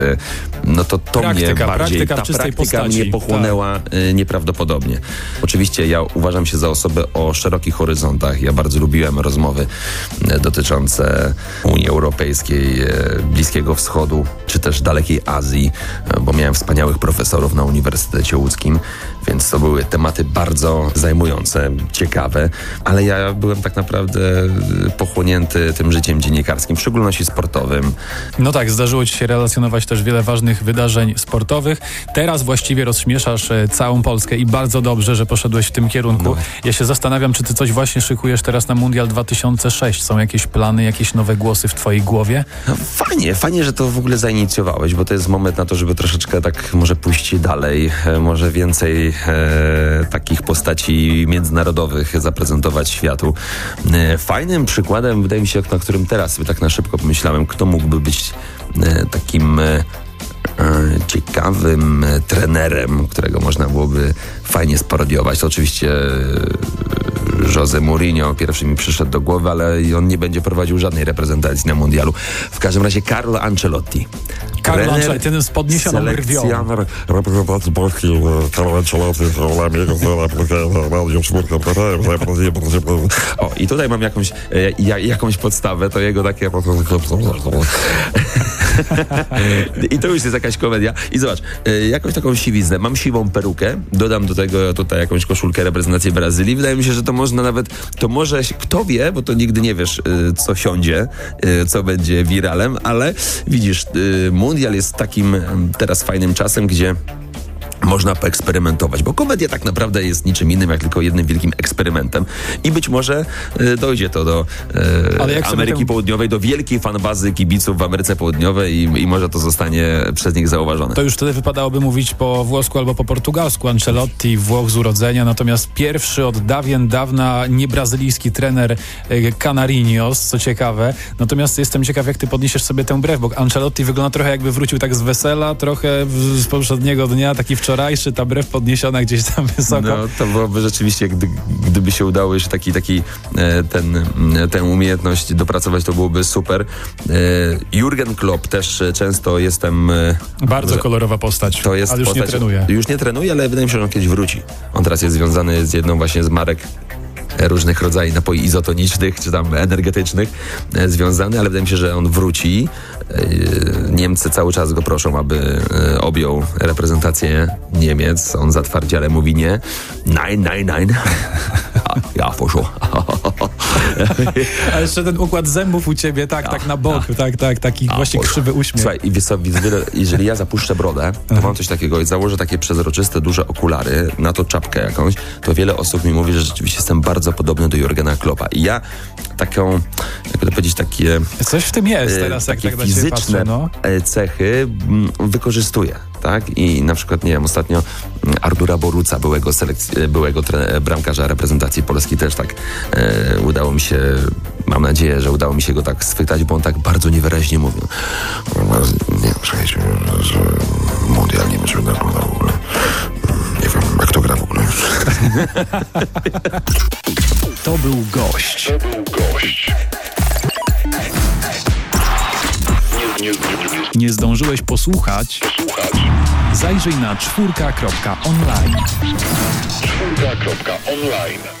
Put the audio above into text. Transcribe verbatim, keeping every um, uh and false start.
no to to praktyka, mnie bardziej, praktyka ta w czystej praktyka postaci. mnie pochłonęła tak. nieprawdopodobnie. Oczywiście ja uważam się za osobę o szerokich horyzontach. Ja bardzo lubiłem rozmowy dotyczące Unii Europejskiej, Bliskiego Wschodu, czy też dalekiej Azji, bo miałem wspaniałych profesorów na Uniwersytecie Łódzkim, więc to były tematy bardzo zajmujące, ciekawe, ale ja byłem tak naprawdę pochłonięty tym życiem dziennikarskim, w szczególności sportowym. No tak, zdarzyło ci się relacjonować też wiele ważnych wydarzeń sportowych. Teraz właściwie rozśmieszasz całą Polskę i bardzo dobrze, że poszedłeś w tym kierunku. No. Ja się zastanawiam, czy ty coś właśnie szykujesz teraz na Mundial dwa tysiące sześć. Są jakieś plany, jakieś nowe głosy w twojej głowie? No, fajnie, fajnie, że to w ogóle zainicjowałeś, bo to jest moment na to, żeby troszeczkę tak może pójść dalej, może więcej e, takich postaci międzynarodowych zaprezentować światu. E, fajnym przykładem, wydaje mi się, na którym teraz tak na szybko pomyślałem, kto mógłby być e, takim e, ciekawym trenerem, którego można byłoby fajnie sparodiować. To oczywiście Jose Mourinho pierwszy mi przyszedł do głowy, ale on nie będzie prowadził żadnej reprezentacji na mundialu. W każdym razie Carlo Ancelotti. Carlo Ancelotti, ten z podniesioną brwią. Selekcjoner reprezentacji Polski, Carlo Ancelotti, O, i tutaj mam jakąś, ja, jakąś podstawę, to jego takie... I to już jest jakaś komedia. I zobacz, jakąś taką siwiznę. Mam siwą perukę, dodam do tego tutaj jakąś koszulkę reprezentacji Brazylii. Wydaje mi się, że to można nawet, to może, kto wie, bo to nigdy nie wiesz, co siądzie, co będzie wiralem, ale widzisz, mundial jest takim teraz fajnym czasem, gdzie można poeksperymentować, bo komedia tak naprawdę jest niczym innym, jak tylko jednym wielkim eksperymentem. I być może y, dojdzie to do y, Ameryki tę... Południowej, do wielkiej fanbazy kibiców w Ameryce Południowej i, i może to zostanie przez nich zauważone. To już wtedy wypadałoby mówić po włosku albo po portugalsku. Ancelotti, Włoch z urodzenia, natomiast pierwszy od dawien dawna niebrazylijski trener y, Canarinhos, co ciekawe. Natomiast jestem ciekaw, jak ty podniesiesz sobie tę brew, bo Ancelotti wygląda trochę jakby wrócił tak z wesela, trochę z poprzedniego dnia, taki wczoraj wczorajszy, ta brew podniesiona gdzieś tam wysoko. No to byłoby rzeczywiście, gdy, gdyby się udało jeszcze taki, taki ten, tę umiejętność dopracować, to byłoby super. Jurgen Klopp też często jestem... Bardzo kolorowa postać, to jest ale już postać, nie trenuje. Już nie trenuje, ale wydaje mi się, że on kiedyś wróci. On teraz jest związany z jedną właśnie z marek różnych rodzajów napoi izotonicznych, czy tam energetycznych e, związany, ale wydaje mi się, że on wróci. E, Niemcy cały czas go proszą, aby e, objął reprezentację Niemiec. On zatwardziale mówi nie. Nein, nein, nein. Ja, poszło. A jeszcze ten układ zębów u ciebie, tak, ja, tak na bok, ja. tak, tak, taki ja, właśnie poszło. Krzywy uśmiech. Słuchaj, i wiesz co, jeżeli ja zapuszczę brodę, to Aha. mam coś takiego i założę takie przezroczyste, duże okulary, na to czapkę jakąś, to wiele osób mi mówi, że rzeczywiście jestem bardzo podobny do Jurgena Kloppa. I ja taką, jak to powiedzieć, takie... Coś w tym jest teraz, takie jak tak fizyczne patrzę, no. cechy wykorzystuję. Tak? I na przykład, nie wiem, ostatnio Artura Boruca, byłego, selekc- byłego tre- bramkarza reprezentacji Polski, też tak e, udało mi się, mam nadzieję, że udało mi się go tak schwytać, bo on tak bardzo niewyraźnie mówił. Nie, słuchajcie, że mundial nie będzie wyglądał w ogóle. Nie wiem, jak to gra w ogóle. To był gość. To był gość. Nie, nie, nie, nie. Nie zdążyłeś posłuchać? Posłuchać. Zajrzyj na czwórka kropka online. czwórka kropka online.